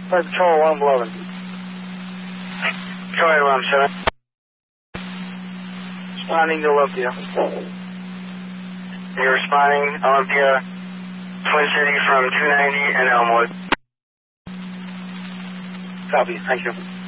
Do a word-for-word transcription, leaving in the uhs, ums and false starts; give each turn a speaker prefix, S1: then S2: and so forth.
S1: Flight Patrol one eleven.
S2: Troy one seven.
S1: Responding to Olympia.
S2: You're responding Olympia, Twin City from two ninety and Elmwood.
S1: Copy, thank you.